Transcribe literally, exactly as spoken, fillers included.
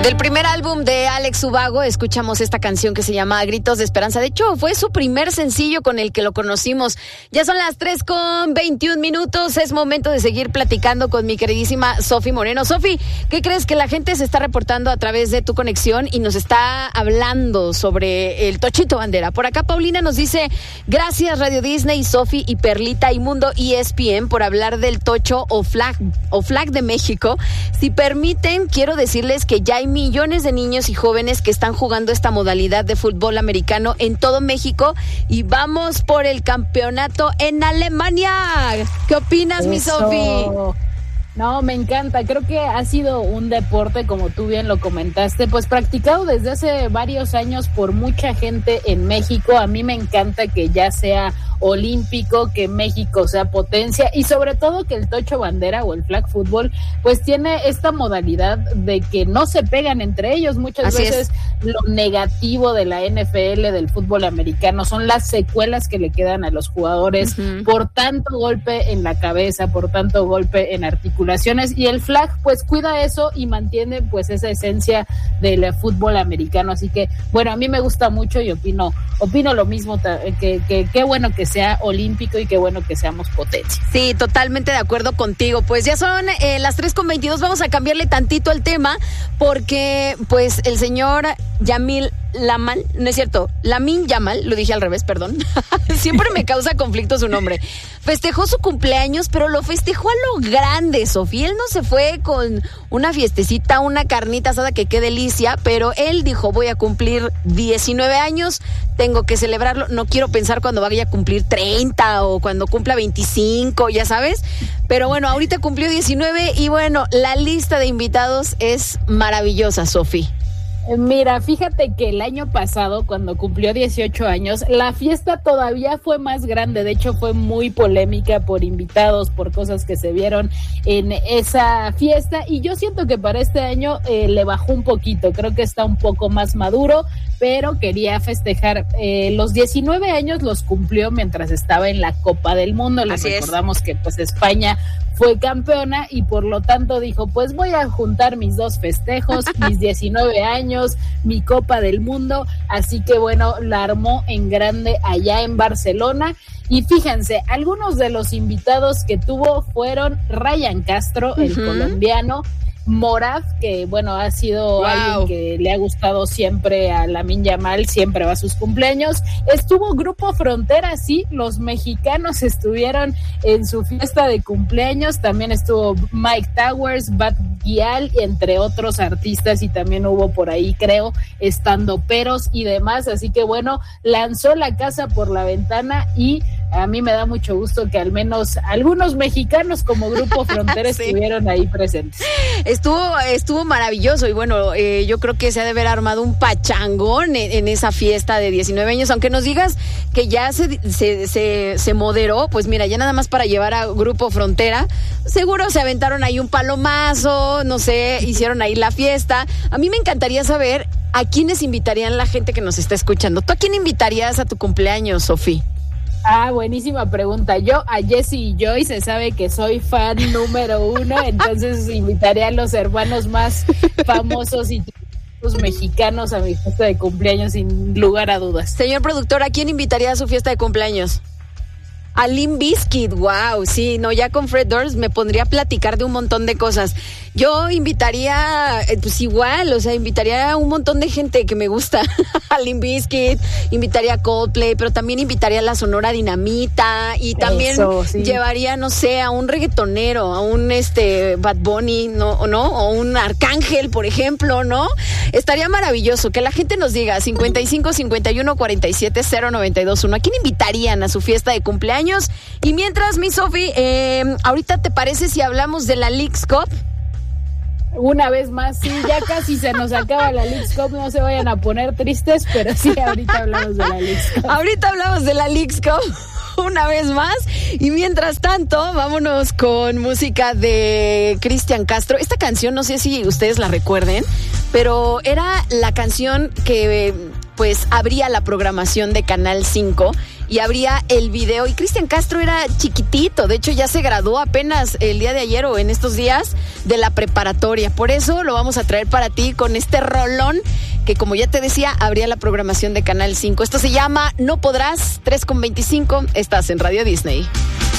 Del primer álbum de Alex Ubago escuchamos esta canción que se llama Gritos de Esperanza. De hecho, fue su primer sencillo con el que lo conocimos. Ya son las tres con veintiún minutos. Es momento de seguir platicando con mi queridísima Sofi Moreno. Sofi, ¿qué crees? Que la gente se está reportando a través de tu conexión y nos está hablando sobre el Tochito Bandera. Por acá Paulina nos dice: gracias Radio Disney, Sofi y Perlita y Mundo E S P N por hablar del Tocho o Flag, o Flag de México. Si permiten, quiero decirles que ya hay millones de niños y jóvenes que están jugando esta modalidad de fútbol americano en todo México y vamos por el campeonato en Alemania. ¿Qué opinas, Eso. mi Sofi? No, me encanta. Creo que ha sido un deporte, como tú bien lo comentaste, pues practicado desde hace varios años por mucha gente en México. A mí me encanta que ya sea olímpico, que México sea potencia y sobre todo que el Tocho Bandera o el flag fútbol pues tiene esta modalidad de que no se pegan entre ellos. Muchas Así veces es. Lo negativo de la N F L, del fútbol americano, son las secuelas que le quedan a los jugadores uh-huh. por tanto golpe en la cabeza, por tanto golpe en articulaciones, y el flag pues cuida eso y mantiene pues esa esencia del fútbol americano. Así que bueno, a mí me gusta mucho y opino opino lo mismo, que que qué bueno que sea olímpico y qué bueno que seamos potencia. Sí, totalmente de acuerdo contigo. Pues ya son eh, las tres con veintidós, vamos a cambiarle tantito al tema porque pues el señor Yamil Lamal, no es cierto, Lamin Yamal, lo dije al revés, perdón. Siempre me causa conflicto su nombre. Festejó su cumpleaños, pero lo festejó a lo grande, Sofía. Él no se fue con una fiestecita, una carnita asada, que qué delicia, pero él dijo: voy a cumplir diecinueve años, tengo que celebrarlo. No quiero pensar cuando vaya a cumplir treinta o cuando cumpla veinticinco, ya sabes. Pero bueno, ahorita cumplió diecinueve y bueno, la lista de invitados es maravillosa, Sofía. Mira, fíjate que el año pasado, cuando cumplió dieciocho años, la fiesta todavía fue más grande. De hecho, fue muy polémica por invitados, por cosas que se vieron en esa fiesta. Y yo siento que para este año eh, le bajó un poquito. Creo que está un poco más maduro, pero quería festejar. Eh, los diecinueve años los cumplió mientras estaba en la Copa del Mundo. Les Así recordamos es. que pues España fue campeona y por lo tanto dijo: pues voy a juntar mis dos festejos, mis diecinueve años, mi Copa del Mundo. Así que bueno, la armó en grande allá en Barcelona. Y fíjense, algunos de los invitados que tuvo fueron Ryan Castro, uh-huh. el colombiano, Morad, que bueno, ha sido wow. alguien que le ha gustado siempre a Lamine Yamal, siempre va a sus cumpleaños. Estuvo Grupo Frontera, sí, los mexicanos estuvieron en su fiesta de cumpleaños. También estuvo Mike Towers, Bad Gyal, entre otros artistas, y también hubo por ahí, creo, estandoperos y demás. Así que bueno, lanzó la casa por la ventana y a mí me da mucho gusto que al menos algunos mexicanos como Grupo Frontera sí. estuvieron ahí presentes. Estuvo, estuvo maravilloso y bueno, eh, yo creo que se ha de haber armado un pachangón en, en esa fiesta de diecinueve años, aunque nos digas que ya se, se, se, se moderó, pues mira, ya nada más para llevar a Grupo Frontera, seguro se aventaron ahí un palomazo, no sé, hicieron ahí la fiesta. A mí me encantaría saber a quiénes invitarían la gente que nos está escuchando. ¿Tú a quién invitarías a tu cumpleaños, Sofía? Ah, buenísima pregunta. Yo a Jessie y Joy se sabe que soy fan número uno, entonces invitaré a los hermanos más famosos y los mexicanos a mi fiesta de cumpleaños sin lugar a dudas. Señor productor, ¿a quién invitaría a su fiesta de cumpleaños? A Limp Bizkit, wow, sí, no, ya con Fred Durst me pondría a platicar de un montón de cosas. Yo invitaría, pues igual, o sea, invitaría a un montón de gente que me gusta, a Limp Bizkit, invitaría a Coldplay, pero también invitaría a la Sonora Dinamita y también Eso, sí. llevaría, no sé, a un reggaetonero, a un este Bad Bunny, ¿no? ¿no? O un Arcángel, por ejemplo, ¿no? Estaría maravilloso que la gente nos diga cincuenta y cinco, cincuenta y uno, cuarenta y siete, cero noventa y dos uno. ¿A quién invitarían a su fiesta de cumpleaños? Y mientras, mi Sofi, eh, ahorita te parece si hablamos de la Leagues Cup. Una vez más, sí, ya casi se nos acaba la Leagues Cup, no se vayan a poner tristes, pero sí, ahorita hablamos de la Leagues Cup. Ahorita hablamos de la Leagues Cup una vez más, y mientras tanto, vámonos con música de Cristian Castro. Esta canción, no sé si ustedes la recuerden, pero era la canción que pues abría la programación de Canal cinco y habría el video. Y Cristian Castro era chiquitito, de hecho ya se graduó apenas el día de ayer o en estos días de la preparatoria. Por eso lo vamos a traer para ti con este rolón que, como ya te decía, abría la programación de Canal cinco. Esto se llama No Podrás, tres con veinticinco. Estás en Radio Disney.